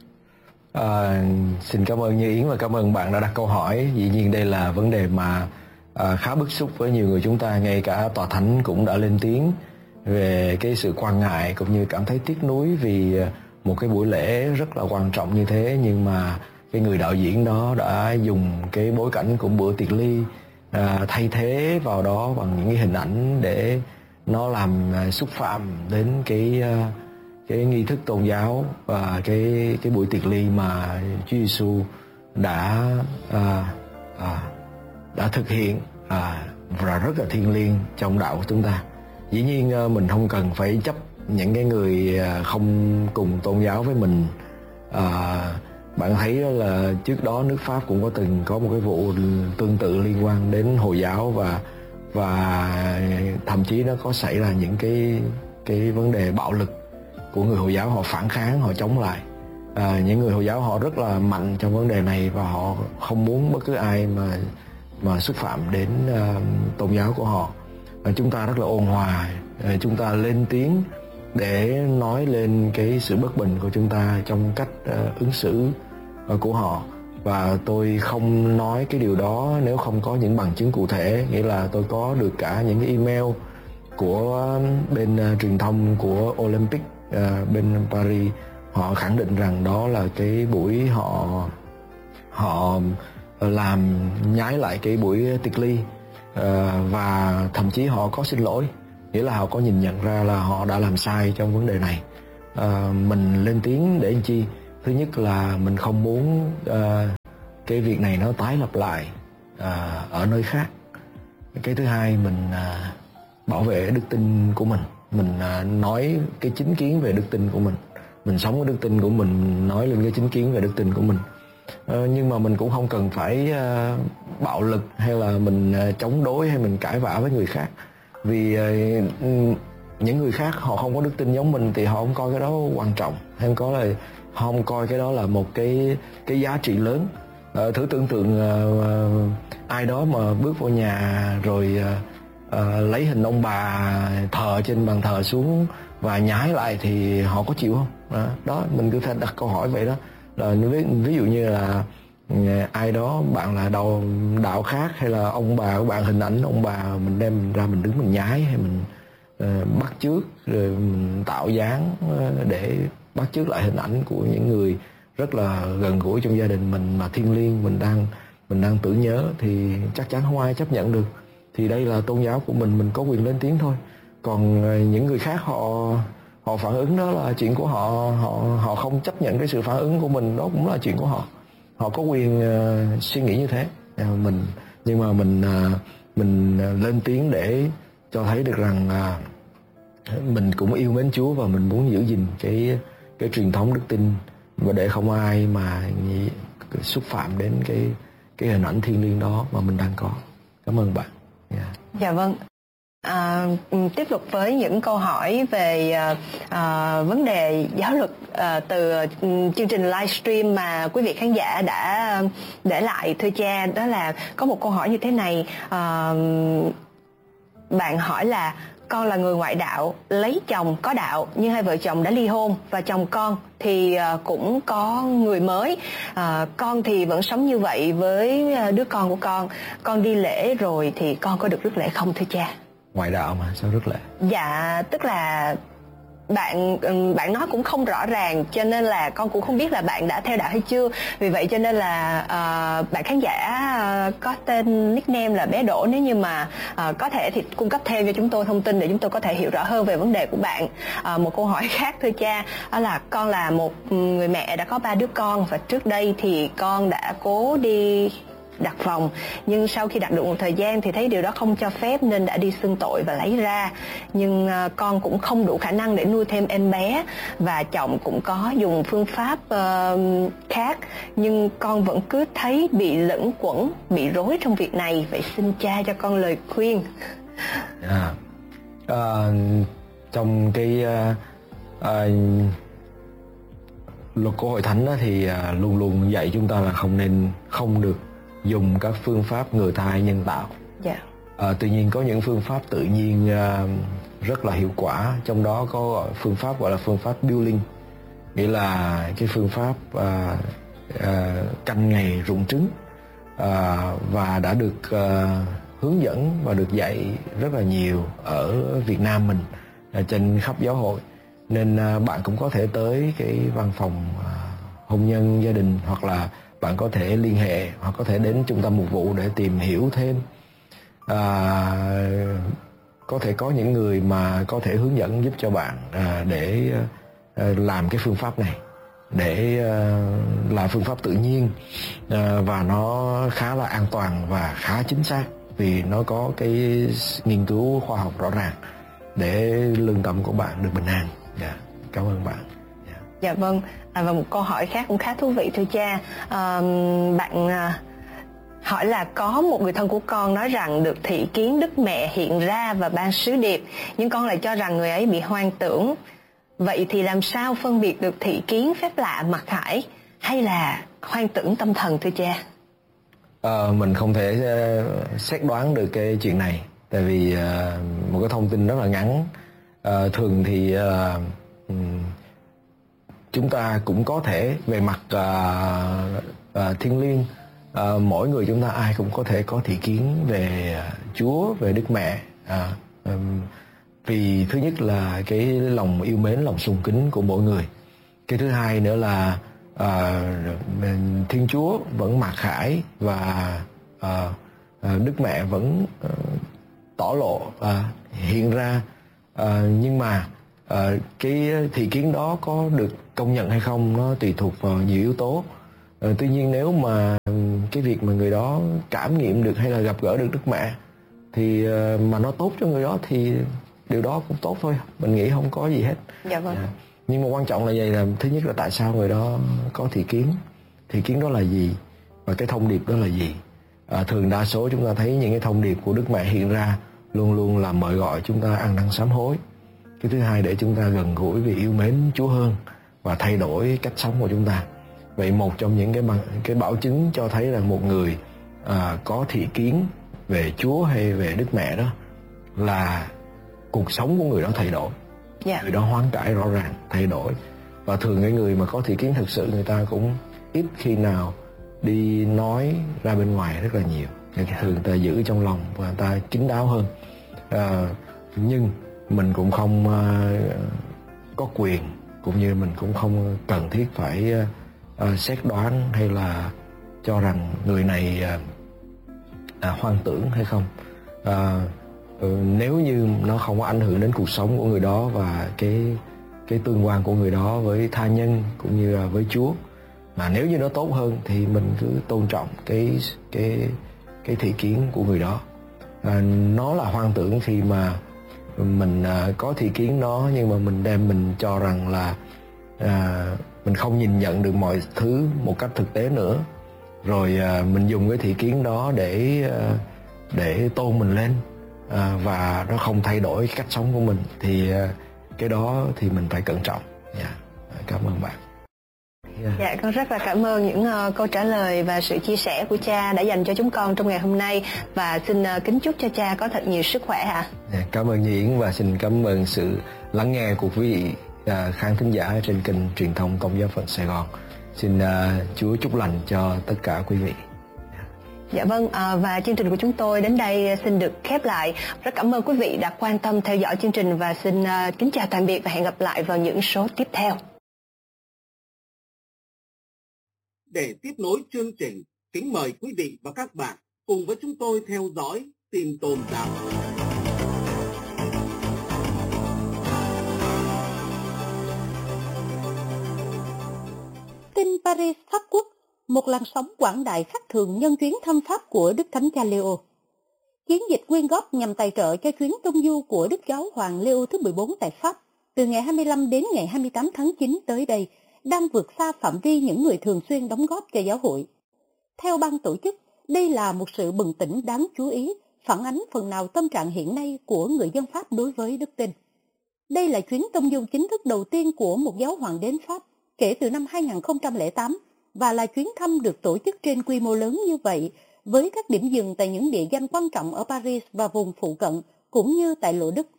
Speaker 2: À, xin cảm ơn Như Yến và cảm ơn bạn đã đặt câu hỏi. Dĩ nhiên đây là vấn đề mà à, khá bức xúc với nhiều người chúng ta. Ngay cả Tòa Thánh cũng đã lên tiếng về cái sự quan ngại cũng như cảm thấy tiếc nuối vì một cái buổi lễ rất là quan trọng như thế, nhưng mà cái người đạo diễn đó đã dùng cái bối cảnh của bữa tiệc ly à, thay thế vào đó bằng những cái hình ảnh để nó làm à, xúc phạm đến cái à, cái nghi thức tôn giáo và cái cái buổi tiệc ly mà Chúa Giêsu đã à, à, đã thực hiện à, và rất là thiêng liêng trong đạo của chúng ta. Dĩ nhiên à, mình không cần phải chấp những cái người à, không cùng tôn giáo với mình. À, bạn thấy là trước đó nước Pháp cũng có từng có một cái vụ tương tự liên quan đến Hồi giáo, và và thậm chí nó có xảy ra những cái cái vấn đề bạo lực của người Hồi giáo. Họ phản kháng, họ chống lại. À, những người Hồi giáo họ rất là mạnh trong vấn đề này và họ không muốn bất cứ ai mà mà xúc phạm đến uh, tôn giáo của họ. À, chúng ta rất là ôn hòa, à, chúng ta lên tiếng để nói lên cái sự bất bình của chúng ta trong cách uh, ứng xử uh, của họ. Và tôi không nói cái điều đó nếu không có những bằng chứng cụ thể. Nghĩa là tôi có được cả những cái email của bên uh, truyền thông của Olympic uh, bên Paris. Họ khẳng định rằng đó là cái buổi họ họ làm nhái lại cái buổi tiệc ly, uh, và thậm chí họ có xin lỗi, nghĩa là họ có nhìn nhận ra là họ đã làm sai trong vấn đề này. Uh, mình lên tiếng để làm chi? Thứ nhất là mình không muốn uh, cái việc này nó tái lặp lại uh, ở nơi khác. Cái thứ hai, mình uh, bảo vệ đức tin của mình. Mình uh, nói cái chính kiến về đức tin của mình. Mình sống cái đức tin của mình, nói lên cái chính kiến về đức tin của mình. Ờ, nhưng mà mình cũng không cần phải uh, bạo lực hay là mình uh, chống đối hay mình cãi vã với người khác. Vì uh, những người khác họ không có đức tin giống mình thì họ không coi cái đó quan trọng, hay có là họ không coi cái đó là một cái cái giá trị lớn. Uh, thử tưởng tượng uh, uh, ai đó mà bước vào nhà rồi uh, uh, lấy hình ông bà thờ trên bàn thờ xuống và nhái lại thì họ có chịu không? Đó, đó mình cứ thể đặt câu hỏi vậy đó. Là ví, ví dụ như là ai đó, bạn là đạo, đạo khác hay là ông bà của bạn, hình ảnh ông bà mình đem ra mình đứng mình nhái hay mình uh, bắt chước rồi mình tạo dáng uh, để bắt chước lại hình ảnh của những người rất là gần gũi trong gia đình mình mà thiêng liêng mình đang mình đang tưởng nhớ, thì chắc chắn không ai chấp nhận được. Thì đây là tôn giáo của mình, mình có quyền lên tiếng thôi. Còn uh, những người khác họ họ phản ứng đó là chuyện của họ, họ họ không chấp nhận cái sự phản ứng của mình, đó cũng là chuyện của họ. Họ có quyền uh, suy nghĩ như thế. Uh, mình nhưng mà mình uh, mình uh, lên tiếng để cho thấy được rằng uh, mình cũng yêu mến Chúa và mình muốn giữ gìn cái cái truyền thống đức tin, và để không ai mà xúc phạm đến cái cái hình ảnh thiêng liêng đó mà mình đang có. Cảm ơn bạn. Yeah.
Speaker 1: Dạ vâng. À, tiếp tục với những câu hỏi về à, vấn đề giáo luật à, từ chương trình livestream mà quý vị khán giả đã để lại thưa cha. Đó là có một câu hỏi như thế này: à, bạn hỏi là con là người ngoại đạo, lấy chồng có đạo nhưng hai vợ chồng đã ly hôn, và chồng con thì cũng có người mới. À, con thì vẫn sống như vậy với đứa con của con. Con đi lễ rồi thì con có được rước lễ không thưa cha?
Speaker 2: Ngoại đạo mà sao rước lễ?
Speaker 1: Dạ, tức là bạn bạn nói cũng không rõ ràng, cho nên là con cũng không biết là bạn đã theo đạo hay chưa. Vì vậy cho nên là uh, bạn khán giả uh, có tên nickname là bé Đỗ, nếu như mà uh, có thể thì cung cấp thêm cho chúng tôi thông tin để chúng tôi có thể hiểu rõ hơn về vấn đề của bạn. Uh, một câu hỏi khác thưa cha, đó là con là một người mẹ đã có ba đứa con, và trước đây thì con đã cố đi đặt phòng, nhưng sau khi đặt được một thời gian thì thấy điều đó không cho phép nên đã đi xưng tội và lấy ra. Nhưng uh, con cũng không đủ khả năng để nuôi thêm em bé, và chồng cũng có dùng phương pháp uh, khác, nhưng con vẫn cứ thấy bị lẫn quẩn, bị rối trong việc này. Vậy xin cha cho con lời khuyên.
Speaker 2: À, uh, trong cái uh, uh, luật của Hội Thánh đó thì uh, luôn luôn dạy chúng ta là không nên không được dùng các phương pháp ngừa thai nhân tạo.
Speaker 1: Yeah.
Speaker 2: À, tuy nhiên có những phương pháp tự nhiên à, rất là hiệu quả, trong đó có phương pháp gọi là phương pháp Building, nghĩa là cái phương pháp à, à, canh ngày rụng trứng, à, và đã được à, hướng dẫn và được dạy rất là nhiều ở Việt Nam mình, à, trên khắp giáo hội. Nên à, bạn cũng có thể tới cái văn phòng à, hôn nhân gia đình, hoặc là bạn có thể liên hệ hoặc có thể đến trung tâm mục vụ để tìm hiểu thêm. À, có thể có những người mà có thể hướng dẫn giúp cho bạn à, để à, làm cái phương pháp này, để à, là phương pháp tự nhiên, à, và nó khá là an toàn và khá chính xác, vì nó có cái nghiên cứu khoa học rõ ràng để lương tâm của bạn được bình an. Yeah. Cảm ơn bạn. Yeah.
Speaker 1: Dạ vâng. À, và một câu hỏi khác cũng khá thú vị thưa cha. À, bạn à, hỏi là có một người thân của con nói rằng được thị kiến Đức Mẹ hiện ra và ban sứ điệp, nhưng con lại cho rằng người ấy bị hoang tưởng. Vậy thì làm sao phân biệt được thị kiến phép lạ mặc khải hay là hoang tưởng tâm thần thưa cha?
Speaker 2: À, mình không thể uh, xét đoán được cái chuyện này, tại vì uh, một cái thông tin rất là ngắn. Uh, thường thì uh, um, chúng ta cũng có thể về mặt uh, uh, thiêng liêng, uh, mỗi người chúng ta ai cũng có thể có thị kiến về uh, Chúa, về Đức Mẹ, uh, um, vì thứ nhất là cái lòng yêu mến, lòng sùng kính của mỗi người. Cái thứ hai nữa là uh, Thiên Chúa vẫn mặc khải, và uh, uh, Đức Mẹ vẫn uh, tỏ lộ, uh, hiện ra, uh, nhưng mà uh, cái thị kiến đó có được công nhận hay không nó tùy thuộc vào nhiều yếu tố. Uh, tuy nhiên nếu mà cái việc mà người đó cảm nghiệm được hay là gặp gỡ được Đức Mẹ thì uh, mà nó tốt cho người đó thì điều đó cũng tốt thôi, mình nghĩ không có gì hết.
Speaker 1: Dạ vâng.
Speaker 2: Yeah. Nhưng mà quan trọng là vậy, là thứ nhất là tại sao người đó có thị kiến, thị kiến đó là gì và cái thông điệp đó là gì. À, thường đa số chúng ta thấy những cái thông điệp của Đức Mẹ hiện ra luôn luôn là mời gọi chúng ta ăn năn sám hối. Cái thứ hai để chúng ta gần gũi vì yêu mến Chúa hơn và thay đổi cách sống của chúng ta. Vậy một trong những cái bằng, cái bảo chứng cho thấy là một người à, có thị kiến về Chúa hay về Đức Mẹ đó là cuộc sống của người đó thay đổi. Yeah. Người đó hoán cải rõ ràng, thay đổi. Và thường cái người mà có thị kiến thực sự, người ta cũng ít khi nào đi nói ra bên ngoài rất là nhiều. Yeah. Thường người ta giữ trong lòng và người ta kín đáo hơn. À, nhưng mình cũng không uh, có quyền, cũng như mình cũng không cần thiết phải uh, xét đoán hay là cho rằng người này uh, à, hoang tưởng hay không. À, ừ, nếu như nó không có ảnh hưởng đến cuộc sống của người đó và cái cái tương quan của người đó với tha nhân cũng như là với Chúa, mà nếu như nó tốt hơn thì mình cứ tôn trọng cái cái cái thị kiến của người đó. À, nó là hoang tưởng khi mà mình à, có thị kiến đó, nhưng mà mình đem mình cho rằng là à, mình không nhìn nhận được mọi thứ một cách thực tế nữa, rồi à, mình dùng cái thị kiến đó để à, để tôn mình lên, à, và nó không thay đổi cách sống của mình, thì à, cái đó thì mình phải cẩn trọng. Yeah. Cảm ơn bạn. Yeah.
Speaker 1: Dạ, con rất là cảm ơn những uh, câu trả lời và sự chia sẻ của cha đã dành cho chúng con trong ngày hôm nay, và xin uh, kính chúc cho cha có thật nhiều sức khỏe ạ.
Speaker 2: Yeah, cảm ơn Nhi Yến và xin cảm ơn sự lắng nghe của quý vị uh, khán thính giả trên kênh truyền thông Công giáo phận Sài Gòn. Xin uh, Chúa chúc lành cho tất cả quý vị.
Speaker 1: Dạ vâng, à, và chương trình của chúng tôi đến đây xin được khép lại. Rất cảm ơn quý vị đã quan tâm theo dõi chương trình, và xin uh, kính chào tạm biệt và hẹn gặp lại vào những số tiếp theo.
Speaker 3: Để tiếp nối chương trình, kính mời quý vị và các bạn cùng với chúng tôi theo dõi tin tôn giáo.
Speaker 4: Tin Paris, Pháp Quốc, một làn sóng quảng đại khác thường nhân chuyến thăm Pháp của Đức Thánh Cha Leo. Chiến dịch quyên góp nhằm tài trợ cho chuyến tông du của Đức Giáo Hoàng Leo thứ mười bốn tại Pháp từ ngày hai mươi lăm đến ngày hai mươi tám tháng chín tới đây đang vượt xa phạm vi những người thường xuyên đóng góp cho giáo hội. Theo ban tổ chức, đây là một sự bừng tỉnh đáng chú ý, phản ánh phần nào tâm trạng hiện nay của người dân Pháp đối với đức tin. Đây là chuyến tông du chính thức đầu tiên của một giáo hoàng đến Pháp kể từ năm hai nghìn không trăm lẻ tám, và là chuyến thăm được tổ chức trên quy mô lớn như vậy, với các điểm dừng tại những địa danh quan trọng ở Paris và vùng phụ cận, cũng như tại Lộ Đức.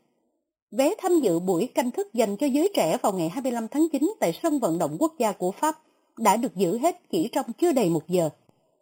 Speaker 4: Vé tham dự buổi canh thức dành cho giới trẻ vào ngày hai mươi lăm tháng chín tại sân vận động quốc gia của Pháp đã được giữ hết chỉ trong chưa đầy một giờ.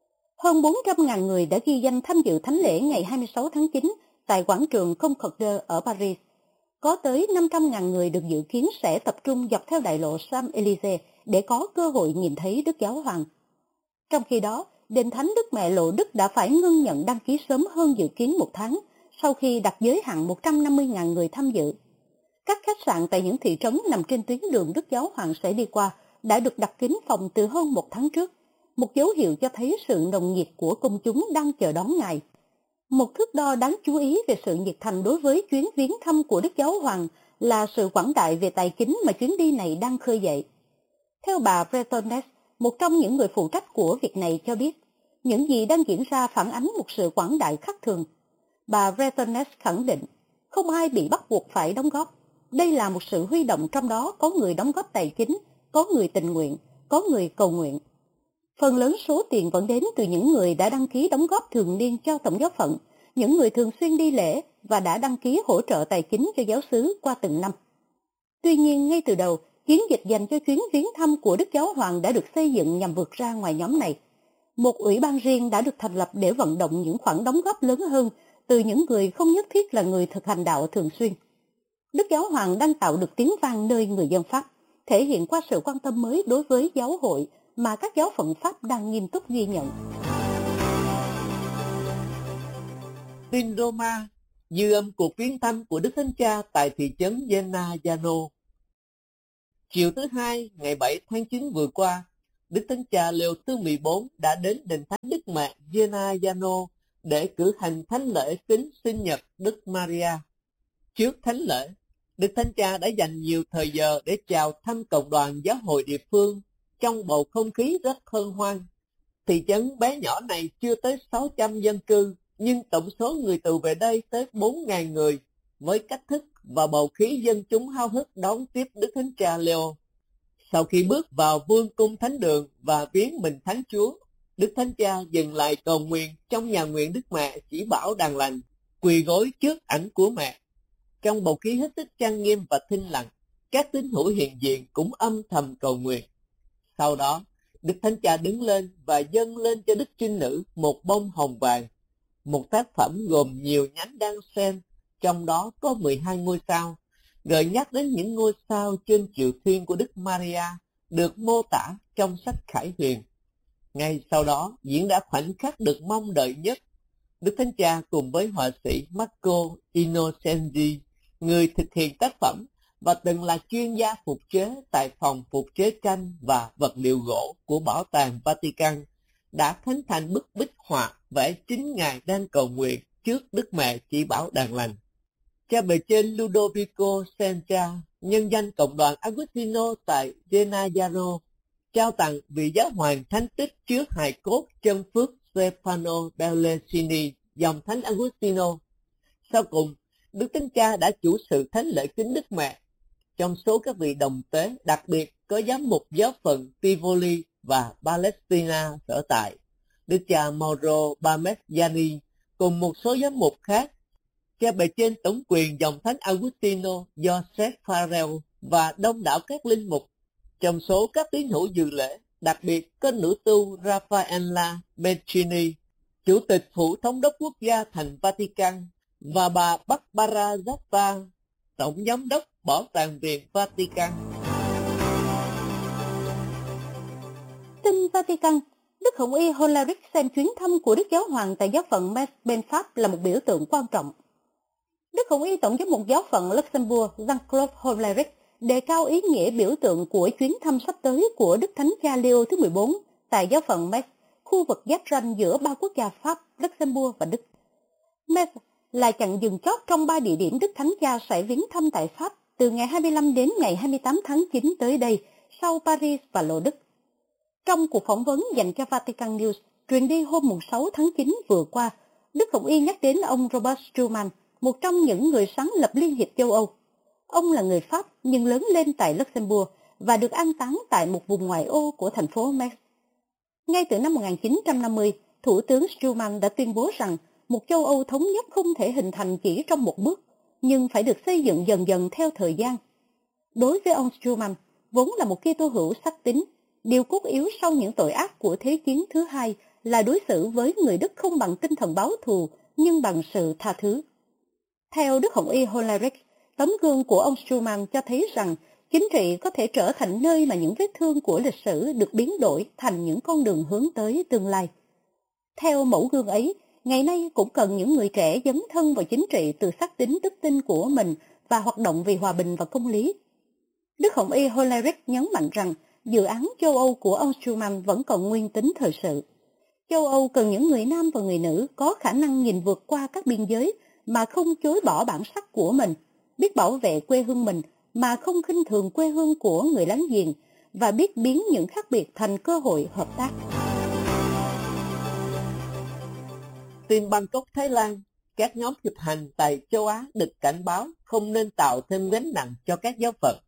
Speaker 4: Hơn bốn trăm nghìn người đã ghi danh tham dự thánh lễ ngày hai mươi sáu tháng chín tại quảng trường Concorde ở Paris. Có tới năm trăm nghìn người được dự kiến sẽ tập trung dọc theo đại lộ Champs-Élysées để có cơ hội nhìn thấy Đức Giáo Hoàng. Trong khi đó, Đền Thánh Đức Mẹ Lộ Đức đã phải ngưng nhận đăng ký sớm hơn dự kiến một tháng, sau khi đặt giới hạn một trăm năm mươi nghìn người tham dự. Các khách sạn tại những thị trấn nằm trên tuyến đường Đức Giáo Hoàng sẽ đi qua đã được đặt kín phòng từ hơn một tháng trước, một dấu hiệu cho thấy sự nồng nhiệt của công chúng đang chờ đón Ngài. Một thước đo đáng chú ý về sự nhiệt thành đối với chuyến viếng thăm của Đức Giáo Hoàng là sự quảng đại về tài chính mà chuyến đi này đang khơi dậy. Theo bà Bretonnes, một trong những người phụ trách của việc này cho biết, những gì đang diễn ra phản ánh một sự quảng đại khác thường. Bà Bretonnes khẳng định, không ai bị bắt buộc phải đóng góp. Đây là một sự huy động, trong đó có người đóng góp tài chính, có người tình nguyện, có người cầu nguyện. Phần lớn số tiền vẫn đến từ những người đã đăng ký đóng góp thường niên cho Tổng giáo phận, những người thường xuyên đi lễ và đã đăng ký hỗ trợ tài chính cho giáo xứ qua từng năm. Tuy nhiên, ngay từ đầu, chiến dịch dành cho chuyến viếng thăm của Đức Giáo Hoàng đã được xây dựng nhằm vượt ra ngoài nhóm này. Một ủy ban riêng đã được thành lập để vận động những khoản đóng góp lớn hơn từ những người không nhất thiết là người thực hành đạo thường xuyên. Đức Giáo Hoàng đang tạo được tiếng vang nơi người dân Pháp, thể hiện qua sự quan tâm mới đối với giáo hội mà các giáo phận Pháp đang nghiêm túc ghi nhận.
Speaker 3: Tin Roma, dư âm cuộc viếng thăm của Đức Thánh Cha tại thị trấn Gennaiano. Chiều thứ Hai, ngày bảy tháng chín vừa qua, Đức Thánh Cha Leo thứ mười bốn đã đến đền Thánh Đức Mẹ Gennaiano để cử hành thánh lễ kính sinh nhật Đức Maria. Trước thánh lễ, Đức Thánh Cha đã dành nhiều thời giờ để chào thăm cộng đoàn giáo hội địa phương trong bầu không khí rất hân hoan. Thị trấn bé nhỏ này chưa tới sáu trăm dân cư, nhưng tổng số người tù về đây tới bốn nghìn người, với cách thức và bầu khí dân chúng háo hức đón tiếp Đức Thánh Cha Leo. Sau khi bước vào vương cung thánh đường và viếng mình Thánh Chúa, Đức Thánh Cha dừng lại cầu nguyện trong nhà nguyện Đức Mẹ Chỉ Bảo Đàn Lành, quỳ gối trước ảnh của mẹ. Trong bầu khí hết sức trang nghiêm và thinh lặng, các tín hữu hiện diện cũng âm thầm cầu nguyện. Sau đó, Đức Thánh Cha đứng lên và dâng lên cho Đức Trinh Nữ một bông hồng vàng, một tác phẩm gồm nhiều nhánh đan sen, trong đó có mười hai ngôi sao, gợi nhắc đến những ngôi sao trên chiều thiên của Đức Maria được mô tả trong sách Khải Huyền. Ngay sau đó diễn ra khoảnh khắc được mong đợi nhất. Đức Thánh Cha cùng với họa sĩ Marco Innocenti, người thực hiện tác phẩm và từng là chuyên gia phục chế tại phòng phục chế tranh và vật liệu gỗ của Bảo tàng Vatican, đã khánh thành bức bích họa vẽ chính Ngài đang cầu nguyện trước Đức Mẹ Chỉ Bảo Đàn Lành. Cha bề trên Ludovico Sencha, nhân danh cộng đoàn Agustino tại Gennaiano, trao tặng vị giáo hoàng thánh tích trước hài cốt chân phước Stefano Bellesini, dòng thánh Agustino. Sau cùng, Đức Thánh Cha đã chủ sự thánh lễ kính Đức Mẹ. Trong số các vị đồng tế, đặc biệt có giám mục giáo phận Tivoli và Palestina sở tại, Đức cha Mauro Parmigiani cùng một số giám mục khác, cha bề trên tổng quyền dòng thánh Agustino Joseph Farrell và đông đảo các linh mục. Trong số các tín hữu dự lễ, đặc biệt có nữ tu Raffaella Beccini, chủ tịch phủ thống đốc quốc gia thành Vatican, và bà Barbara Zappa, tổng giám đốc Bảo tàng viện Vatican.
Speaker 4: Tin Vatican, Đức Hồng Y Holaric xem chuyến thăm của Đức Giáo Hoàng tại giáo phận Metz bên Pháp là một biểu tượng quan trọng. Đức Hồng Y Tổng giám mục giáo phận Luxembourg Jean-Claude Holaric đề cao ý nghĩa biểu tượng của chuyến thăm sắp tới của Đức Thánh Cha Leo thứ mười bốn tại giáo phận Metz, khu vực giáp ranh giữa ba quốc gia Pháp, Luxembourg và Đức. Metz là chặng dừng chót trong ba địa điểm Đức Thánh Cha sẽ viếng thăm tại Pháp từ ngày hai mươi lăm đến ngày hai mươi tám tháng chín tới đây, sau Paris và Lộ Đức. Trong cuộc phỏng vấn dành cho Vatican News truyền đi hôm sáu tháng chín vừa qua, Đức Hồng Y nhắc đến ông Robert Schuman, một trong những người sáng lập Liên hiệp châu Âu. Ông là người Pháp nhưng lớn lên tại Luxembourg và được an táng tại một vùng ngoại ô của thành phố Metz. Ngay từ năm một nghìn chín trăm năm mươi, Thủ tướng Schuman đã tuyên bố rằng một châu Âu thống nhất không thể hình thành chỉ trong một bước, nhưng phải được xây dựng dần dần theo thời gian. Đối với ông Schuman, vốn là một Kitô hữu sắc tín, điều cốt yếu sau những tội ác của Thế chiến thứ hai là đối xử với người Đức không bằng tinh thần báo thù, nhưng bằng sự tha thứ. Theo Đức Hồng Y Holaric, tấm gương của ông Schuman cho thấy rằng chính trị có thể trở thành nơi mà những vết thương của lịch sử được biến đổi thành những con đường hướng tới tương lai. Theo mẫu gương ấy, ngày nay cũng cần những người trẻ dấn thân vào chính trị từ xác tín đức tin của mình và hoạt động vì hòa bình và công lý. Đức Hồng Y Holaric nhấn mạnh rằng dự án châu Âu của ông Schuman vẫn còn nguyên tính thời sự. Châu Âu cần những người nam và người nữ có khả năng nhìn vượt qua các biên giới mà không chối bỏ bản sắc của mình, biết bảo vệ quê hương mình mà không khinh thường quê hương của người láng giềng và biết biến những khác biệt thành cơ hội hợp tác.
Speaker 3: Tin Bangkok, Thái Lan, các nhóm hiệp hành tại châu Á được cảnh báo không nên tạo thêm gánh nặng cho các giáo phận.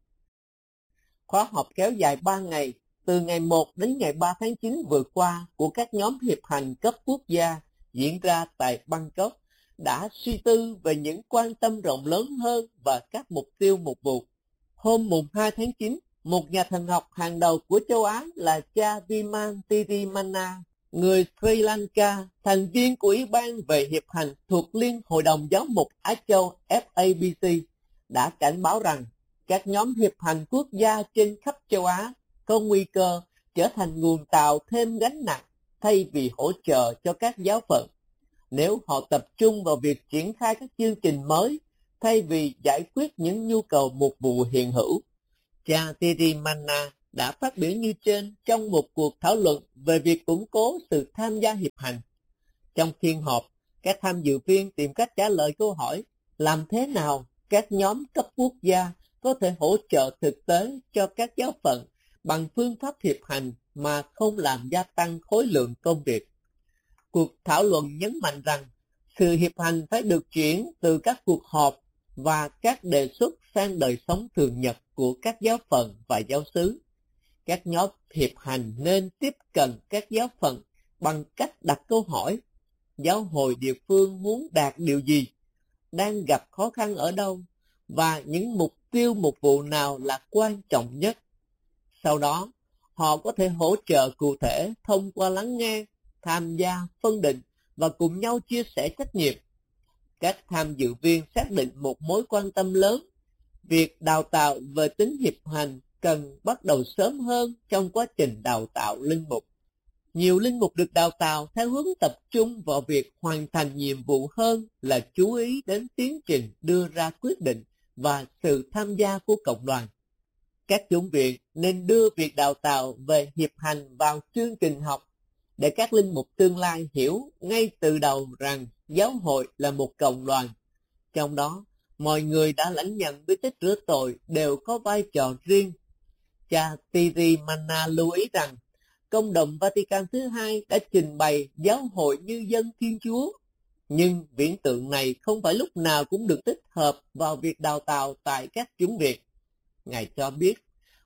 Speaker 3: Khóa họp kéo dài ba ngày, từ ngày một đến ngày ba tháng chín vừa qua của các nhóm hiệp hành cấp quốc gia diễn ra tại Bangkok đã suy tư về những quan tâm rộng lớn hơn và các mục tiêu mục vụ. Hôm mùng hai tháng chín, một nhà thần học hàng đầu của châu Á là cha Viman Tirimana, người Sri Lanka, thành viên của Ủy ban về hiệp hành thuộc Liên Hội đồng Giáo mục Á Châu F A B C, đã cảnh báo rằng các nhóm hiệp hành quốc gia trên khắp châu Á có nguy cơ trở thành nguồn tạo thêm gánh nặng thay vì hỗ trợ cho các giáo phận, nếu họ tập trung vào việc triển khai các chương trình mới thay vì giải quyết những nhu cầu mục vụ hiện hữu. Cha Tirimana đã phát biểu như trên trong một cuộc thảo luận về việc củng cố sự tham gia hiệp hành. Trong phiên họp, các tham dự viên tìm cách trả lời câu hỏi làm thế nào các nhóm cấp quốc gia có thể hỗ trợ thực tế cho các giáo phận bằng phương pháp hiệp hành mà không làm gia tăng khối lượng công việc. Cuộc thảo luận nhấn mạnh rằng sự hiệp hành phải được chuyển từ các cuộc họp và các đề xuất sang đời sống thường nhật của các giáo phận và giáo xứ. Các nhóm hiệp hành nên tiếp cận các giáo phận bằng cách đặt câu hỏi: giáo hội địa phương muốn đạt điều gì, đang gặp khó khăn ở đâu, và những mục tiêu mục vụ nào là quan trọng nhất. Sau đó, họ có thể hỗ trợ cụ thể thông qua lắng nghe, tham gia, phân định và cùng nhau chia sẻ trách nhiệm. Các tham dự viên xác định một mối quan tâm lớn: việc đào tạo về tính hiệp hành cần bắt đầu sớm hơn trong quá trình đào tạo linh mục. Nhiều linh mục được đào tạo theo hướng tập trung vào việc hoàn thành nhiệm vụ hơn là chú ý đến tiến trình đưa ra quyết định và sự tham gia của cộng đoàn. Các chủng viện nên đưa việc đào tạo về hiệp hành vào chương trình học để các linh mục tương lai hiểu ngay từ đầu rằng giáo hội là một cộng đoàn. Trong đó, mọi người đã lãnh nhận bí tích rửa tội đều có vai trò riêng. Cha Tirimana lưu ý rằng Công đồng Vatican thứ hai đã trình bày giáo hội như dân Thiên Chúa, nhưng viễn tượng này không phải lúc nào cũng được tích hợp vào việc đào tạo tại các chủng viện. Ngài cho biết,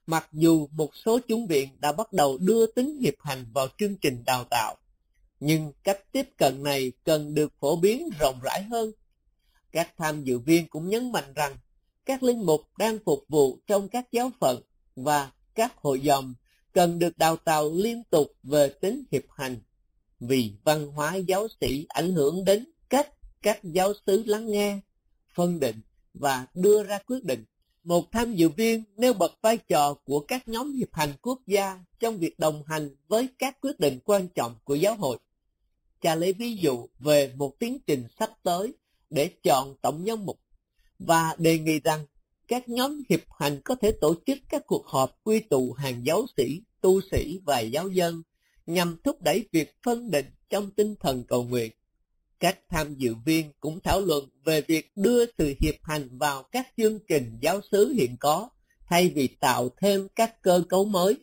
Speaker 3: Mặc dù một số chủng viện đã bắt đầu đưa tính hiệp hành vào chương trình đào tạo, nhưng cách tiếp cận này cần được phổ biến rộng rãi hơn. Các tham dự viên cũng nhấn mạnh rằng các linh mục đang phục vụ trong các giáo phận và các hội dòng cần được đào tạo liên tục về tính hiệp hành, vì văn hóa giáo sĩ ảnh hưởng đến cách các giáo xứ lắng nghe, phân định và đưa ra quyết định. Một tham dự viên nêu bật vai trò của các nhóm hiệp hành quốc gia trong việc đồng hành với các quyết định quan trọng của giáo hội. Cha lấy ví dụ về một tiến trình sắp tới để chọn tổng giám mục và đề nghị rằng các nhóm hiệp hành có thể tổ chức các cuộc họp quy tụ hàng giáo sĩ, tu sĩ và giáo dân nhằm thúc đẩy việc phân định trong tinh thần cầu nguyện. Các tham dự viên cũng thảo luận về việc đưa sự hiệp hành vào các chương trình giáo xứ hiện có thay vì tạo thêm các cơ cấu mới.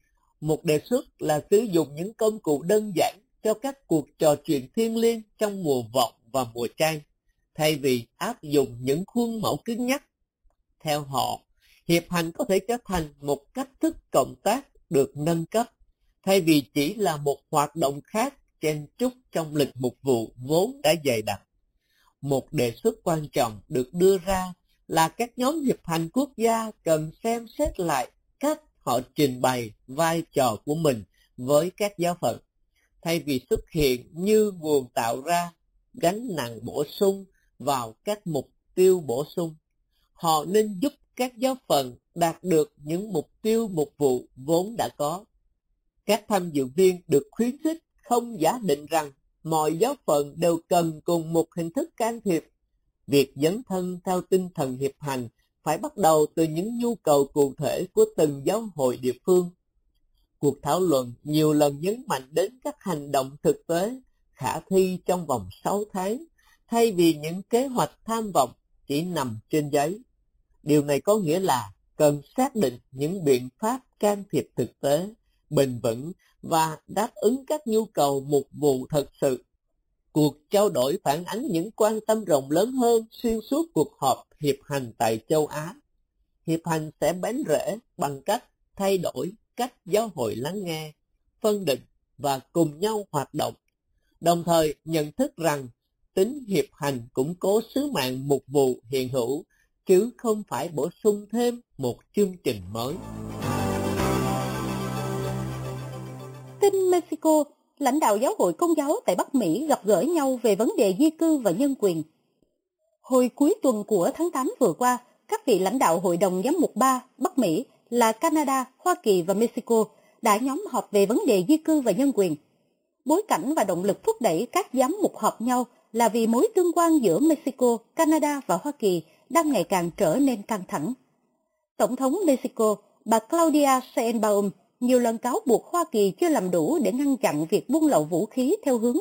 Speaker 3: Một đề xuất là sử dụng những công cụ đơn giản cho các cuộc trò chuyện thiêng liêng trong mùa vọng và mùa chay, thay vì áp dụng những khuôn mẫu cứng nhắc. Theo họ, hiệp hành có thể trở thành một cách thức cộng tác được nâng cấp, thay vì chỉ là một hoạt động khác chen chúc trong lịch mục vụ vốn đã dày đặc. Một đề xuất quan trọng được đưa ra là các nhóm hiệp hành quốc gia cần xem xét lại cách họ trình bày vai trò của mình với các giáo phận, thay vì xuất hiện như nguồn tạo ra gánh nặng bổ sung vào các mục tiêu bổ sung. Họ nên giúp các giáo phận đạt được những mục tiêu mục vụ vốn đã có. Các tham dự viên được khuyến khích không giả định rằng mọi giáo phận đều cần cùng một hình thức can thiệp. Việc dấn thân theo tinh thần hiệp hành phải bắt đầu từ những nhu cầu cụ thể của từng giáo hội địa phương. Cuộc thảo luận nhiều lần nhấn mạnh đến các hành động thực tế khả thi trong vòng sáu tháng, thay vì những kế hoạch tham vọng chỉ nằm trên giấy. Điều này có nghĩa là cần xác định những biện pháp can thiệp thực tế, bền vững và đáp ứng các nhu cầu mục vụ thật sự. Cuộc trao đổi phản ánh những quan tâm rộng lớn hơn xuyên suốt cuộc họp hiệp hành tại châu Á. Hiệp hành sẽ bén rễ bằng cách thay đổi cách giáo hội lắng nghe, phân định và cùng nhau hoạt động, đồng thời nhận thức rằng tính hiệp hành củng cố sứ mạng mục vụ hiện hữu, chứ không phải bổ sung thêm một chương trình mới.
Speaker 4: Tin Mexico, lãnh đạo giáo hội Công giáo tại Bắc Mỹ gặp gỡ nhau về vấn đề di cư và nhân quyền. Hồi cuối tuần của tháng tám vừa qua, các vị lãnh đạo Hội đồng Giám mục ba Bắc Mỹ là Canada, Hoa Kỳ và Mexico đã nhóm họp về vấn đề di cư và nhân quyền. Bối cảnh và động lực thúc đẩy các giám mục họp nhau là vì mối tương quan giữa Mexico, Canada và Hoa Kỳ đang ngày càng trở nên căng thẳng. Tổng thống Mexico, bà Claudia Sheinbaum nhiều lần cáo buộc Hoa Kỳ chưa làm đủ để ngăn chặn việc buôn lậu vũ khí theo hướng